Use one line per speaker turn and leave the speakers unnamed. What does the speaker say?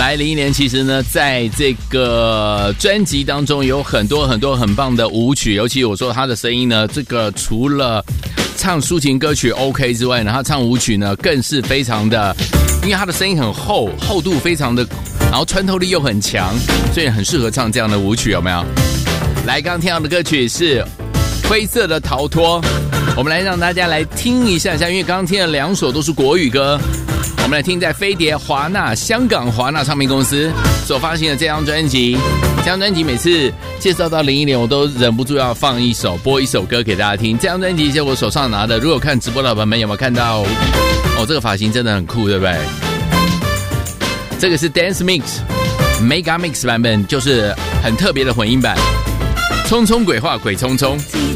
来林忆莲其实呢，在这个专辑当中有很多很多很棒的舞曲，尤其我说她的声音呢，这个除了唱抒情歌曲 OK 之外呢，她唱舞曲呢更是非常的，因为她的声音很厚，厚度非常的，然后穿透力又很强，所以很适合唱这样的舞曲，有没有？来，刚刚听到的歌曲是灰色的逃脱，我们来让大家来听一下，因为刚刚听了2首都是国语歌。我们来听在飞碟华纳香港华纳唱片公司所发行的这张专辑。这张专辑每次介绍到林忆莲，我都忍不住要播一首歌给大家听。这张专辑是我手上拿的，如果看直播的朋友们有没有看到？哦，这个发型真的很酷，对不对？这个是 Dance Mix Mega Mix 版本，就是很特别的混音版。匆匆鬼话鬼匆匆。